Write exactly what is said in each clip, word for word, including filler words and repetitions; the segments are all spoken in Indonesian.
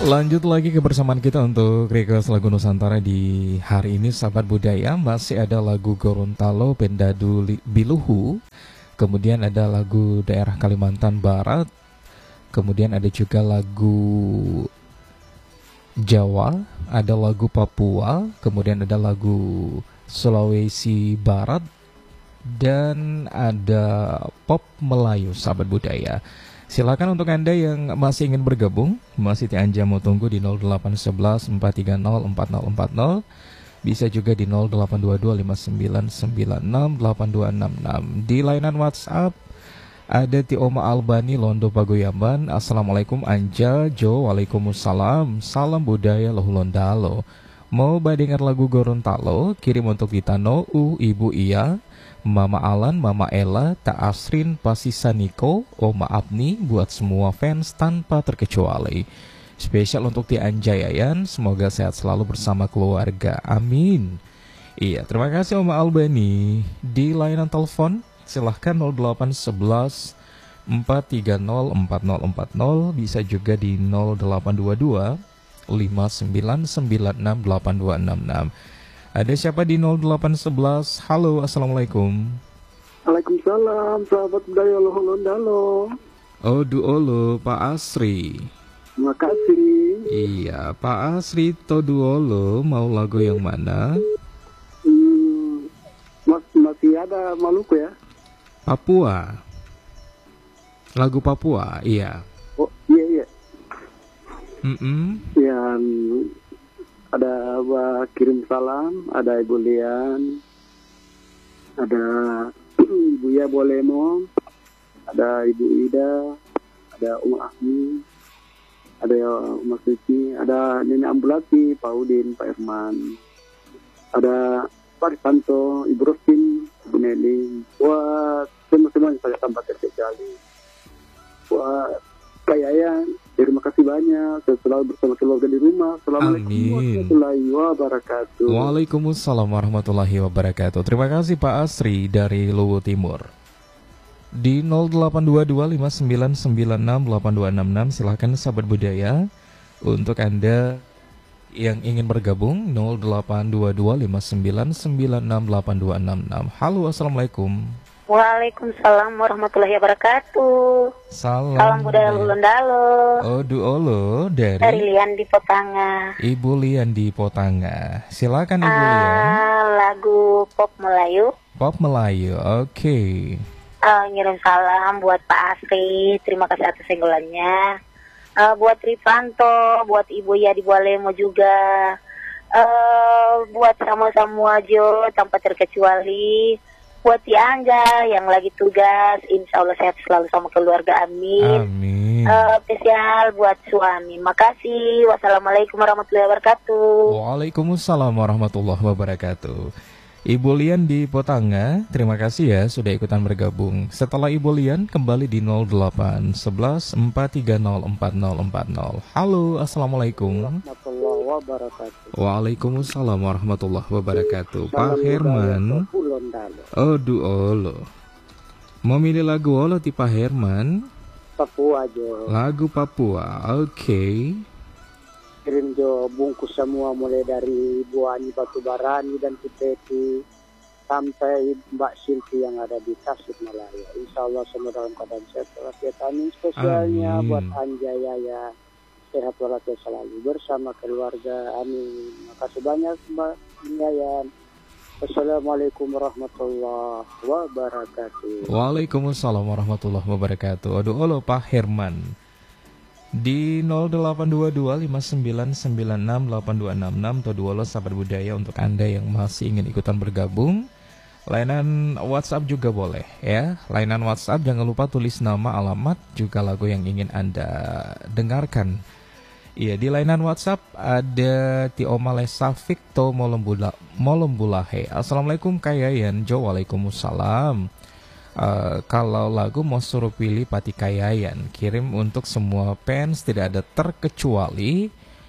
Lanjut lagi kebersamaan kita untuk request lagu Nusantara di hari ini, sahabat budaya. Masih ada lagu Gorontalo, Pendadu Li- Biluhu. Kemudian ada lagu daerah Kalimantan Barat. Kemudian ada juga lagu Jawa, ada lagu Papua, kemudian ada lagu Sulawesi Barat, dan ada pop Melayu, sahabat budaya. Silakan untuk Anda yang masih ingin bergabung, masih Anja mau tunggu di nol delapan satu satu empat tiga nol empat nol empat nol. Bisa juga di nol delapan dua dua lima sembilan sembilan enam delapan dua enam enam. Di layanan WhatsApp ada Ti Oma Albani Londo Pagoyaman. Assalamualaikum Anja, Jo, waalaikumsalam. Salam budaya loh Londalo. Mau dengar lagu Gorontalo? Kirim untuk Ditano, U, Ibu Iya, Mama Alan, Mama Ella, Tak Asrin, Pasisa Niko, Oma Abni, buat semua fans tanpa terkecuali. Spesial untuk Ti Anja Yayan, semoga sehat selalu bersama keluarga. Amin. Iya, terima kasih Oma Albani. Di layanan telepon, silahkan nol delapan satu satu empat tiga nol empat nol empat nol. Bisa juga di nol delapan dua dua lima sembilan sembilan enam delapan dua enam enam. Ada siapa di nol delapan satu satu? Halo, Assalamualaikum. Waalaikumsalam, sahabat budaya Loh Londalo. Oh, duolo, Pak Asri. Terima kasih. Iya, Pak Asri Toduolo, mau lagu yang mana? Hmm, mas, masih ada Maluku ya? Papua. Lagu Papua, iya. Oh, iya, iya. Mm-mm. Yang ada Mbak kirim salam, ada Ibu Lian, ada Ibu Ya Bolemo, ada Ibu Ida, ada Um Ahmi, ada Mas Riki, ada Nenek Ambulati, Pak Udin, Pak Irman, ada Pak Rifanto, Ibu Rosin, Ibu Nelly, buat semua-semua yang saya tanpa terkecuali. Buat Pak Yayan, terima kasih banyak. Saya selalu bersama keluarga di rumah. Assalamualaikum warahmatullahi wabarakatuh. Waalaikumsalam warahmatullahi wabarakatuh. Terima kasih Pak Asri dari Luwu Timur. Di nol delapan dua dua lima sembilan sembilan enam delapan dua enam enam, silahkan sahabat budaya. Untuk Anda yang ingin bergabung, nol delapan dua dua lima sembilan sembilan enam delapan dua enam enam. Halo, Assalamualaikum. Waalaikumsalam warahmatullahi wabarakatuh. Salam, Salam budaya Londalo. Oh, duolo dari Dari Lian di Potanga. Ibu Lian di Potanga. Silakan Ibu Ah, Lian. lagu pop Melayu. Pop Melayu, oke. Ah, ngirim salam buat Pak Asri. Terima kasih atas senggolannya. Ah, buat Rifanto, buat Ibu Ya di Bualemo juga. Ah, buat sama-sama Jo tanpa terkecuali. Buat Ti Angga yang lagi tugas, insya Allah sehat selalu sama keluarga, amin. Amin. Uh, spesial buat suami. Makasih. Wassalamualaikum warahmatullahi wabarakatuh. Waalaikumsalam warahmatullahi wabarakatuh. Ibu Lian di Potanga, terima kasih ya sudah ikutan bergabung. Setelah Ibu Lian, kembali di nol delapan satu satu empat tiga nol empat nol empat nol. Halo, Assalamualaikum. Warahmatullahi wabarakatuh. Waalaikumsalam warahmatullahi wabarakatuh. Pak Salam Herman. budaya Loh Londalo. Oh, duolo. Mau milih lagu olo ti Pak Herman? Papua Jo. Lagu Papua, oke. Kirim Jo bungkus semua mulai dari Bu Ani Batubarani dan Tipeti sampai Mbak Silvi yang ada di Tasikmalaya. Insya Allah semua dalam keadaan sehat walafiat. Amin. Spesialnya Amin. buat Anja Yaya, sehat walafiat selalu bersama keluarga. Amin. Makasih banyak Mbak Yayan. Assalamualaikum warahmatullahi wabarakatuh. Waalaikumsalam warahmatullahi wabarakatuh. Aduh, halo Pak Herman. Di nol delapan dua dua lima sembilan sembilan enam delapan dua enam enam atau dua lo sahabat budaya untuk Anda yang masih ingin ikutan bergabung. Lainan WhatsApp juga boleh ya. Lainan WhatsApp jangan lupa tulis nama, alamat, juga lagu yang ingin Anda dengarkan. Iya, di lainan WhatsApp ada Ti Oma Lesafik to Molembula Molembulahe. Assalamualaikum Kayayan Jo, waalaikumsalam. Uh, kalau lagu mau suruh pilih Pati Kayayan, kirim untuk semua fans tidak ada terkecuali.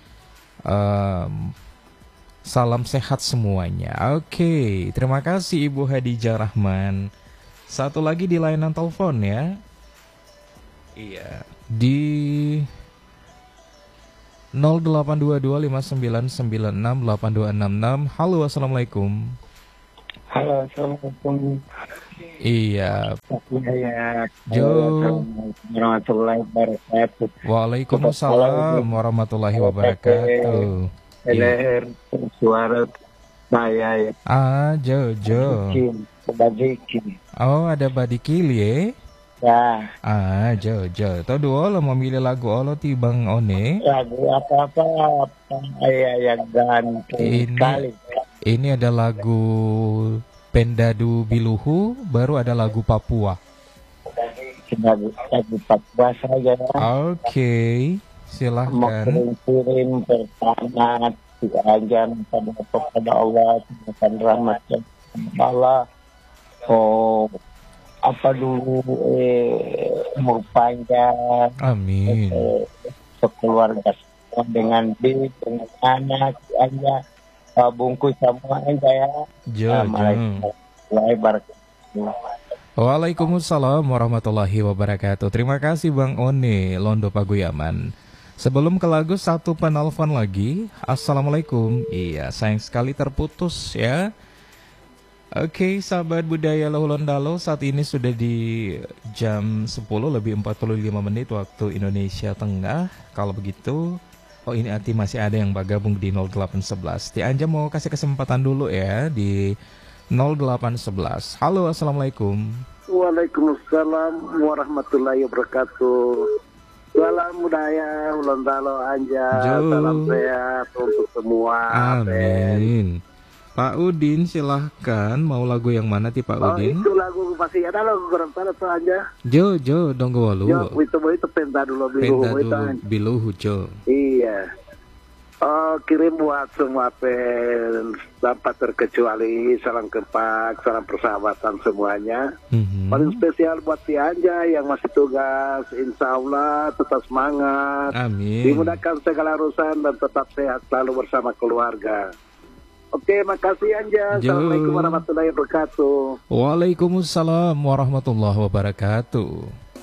Um, salam sehat semuanya. Oke, terima kasih Ibu Hadijah Rahman. Satu lagi di layanan telepon ya. Iya, di nol delapan dua dua lima sembilan sembilan enam delapan dua enam enam. Halo, assalamualaikum. Halo, assalamualaikum. Iya. Ya, Jo. warahmatullahi wabarakatuh. Waalaikumsalam warahmatullahi wabarakatuh. Leher suara saya ya. Ah, Jojo. Badiki. Oh, ada Badikil ya? Ya, Ah, Jojo. Tahu dua lo memilih lagu Allah tibang one. lagu apa-apa apa ya yang ganteng Ini sekali. ini ada lagu Pendadu Biluhu, baru ada lagu Papua. Lagu lagu Papua saja. Oke, Mau silahkan. kirim pertama diajar pada kepada Allah dan rahmatnya Allah. Oh, apa dulu eh, umur panjang, Amin. eh, sekeluarga semua dengan B, dengan anak, aja, uh, bungkus semuanya ya. Jojo. Waalaikumsalam. Waalaikumsalam warahmatullahi wabarakatuh. Terima kasih Bang One, Londo Paguyaman. Sebelum ke lagu, satu penelpon lagi. Assalamualaikum. Iya, sayang sekali terputus ya. Oke, sahabat budaya Londalo, saat ini sudah di jam sepuluh lebih empat puluh lima menit waktu Indonesia Tengah. Kalau begitu, oh ini arti masih ada yang bergabung di nol delapan sebelas. Di Anja mau kasih kesempatan dulu ya di nol delapan sebelas. Halo, assalamualaikum. Waalaikumsalam warahmatullahi wabarakatuh. Salam budaya Londalo Anja. Jo. Salam sehat untuk semua. Ben. Amin. Pak Udin silahkan, mau lagu yang mana ti Pak Oh, Udin? itu lagu pasti ada lagu Gorontalo tuh Anja. Jo, jo, donggo walu. Ya, itu itu penta dulu Penta bilu itu. dulu, biluhu jo. Iya. Oh, kirim buat semua pen tanpa terkecuali salam kepak, salam persahabatan semuanya. Mhm. Paling spesial buat Ti Anja yang masih tugas, insya Allah tetap semangat, Amin. dimudahkan segala urusan dan tetap sehat selalu bersama keluarga. Oke, makasih Anja. Jo. Assalamualaikum warahmatullahi wabarakatuh. Waalaikumsalam warahmatullahi wabarakatuh.